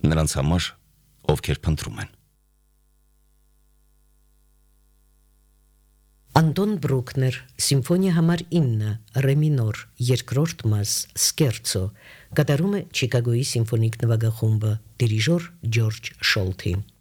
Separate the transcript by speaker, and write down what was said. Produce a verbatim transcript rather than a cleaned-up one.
Speaker 1: նրանց համար, ովքեր փնտրում են։
Speaker 2: Անտոն Բրուկներ, Սիմֆոնիա համար ինը, ռե մինոր, երկրորդ մաս, Սկերցո, կատարում է Չիկագոյի սիմֆոնիկ նվագախումբը, դիրիժոր Ջորջ Շոլթի։